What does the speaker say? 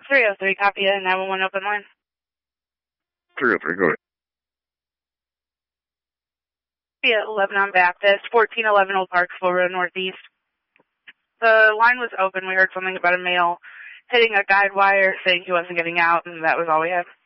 303, copy it, 911 open line. 303, go ahead. Yeah, 11 on Baptist, 1411 Old Parksville Road Northeast. The line was open. We heard something about a male hitting a guide wire, saying he wasn't getting out, and that was all we had.